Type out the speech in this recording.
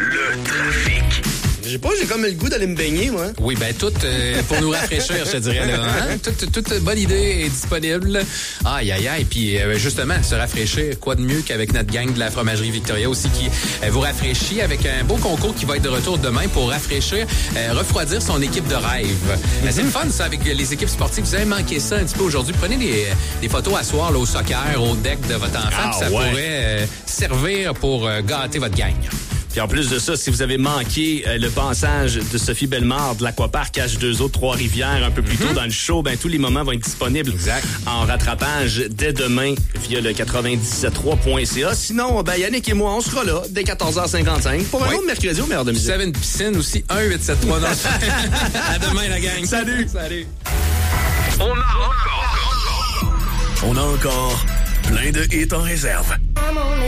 Le trafic. J'ai comme le goût d'aller me baigner, moi. Oui, ben tout pour nous rafraîchir, je te dirais. Là, hein? Toute bonne idée est disponible. Aïe. Puis justement, se rafraîchir, quoi de mieux qu'avec notre gang de la Fromagerie Victoria aussi qui vous rafraîchit avec un beau concours qui va être de retour demain pour rafraîchir, refroidir son équipe de rêve. C'est le fun, ça, avec les équipes sportives. Vous avez manqué ça un petit peu aujourd'hui. Prenez des photos à soir là, au soccer, au deck de votre enfant. Puis ça pourrait servir pour gâter votre gang. Puis en plus de ça, si vous avez manqué le passage de Sophie Bellemare de l'Aquapark H2O Trois-Rivières un peu plus tôt dans le show, ben tous les moments vont être disponibles en rattrapage dès demain via le 97.3.ca. Sinon, ben Yannick et moi, on sera là dès 14h55 pour un autre mercredi au meilleur de musique. Si vous avez une piscine aussi, 1-873. À demain, la gang. Salut. On a encore plein de hits en réserve.